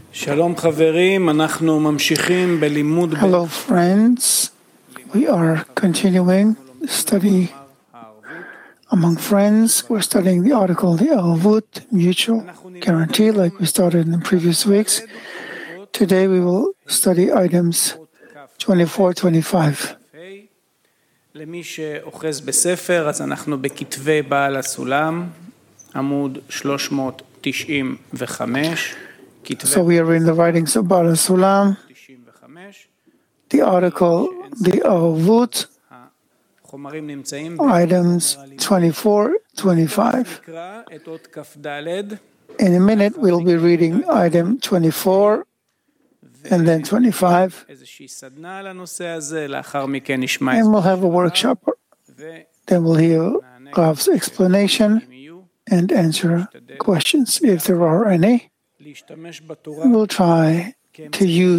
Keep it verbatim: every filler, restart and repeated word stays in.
שלום חברים, אנחנו ממשיכים בלימוד. Hello friends, we are continuing study among friends. We're studying the article, the Arvut, mutual guarantee, like we started in the previous weeks. Today we will study items twenty-four twenty-five. למי שאוחז בספר, אז אנחנו בכתבי בעל הסולם, עמוד שלוש מאות תשעים וחמש. So we are in the writings of Baal HaSulam, the article, the Arvut, items twenty-four twenty-five. In a minute, we'll be reading item twenty-four and then twenty-five, and we'll have a workshop. Then we'll hear Rav's explanation and answer questions if there are any. We'll try to use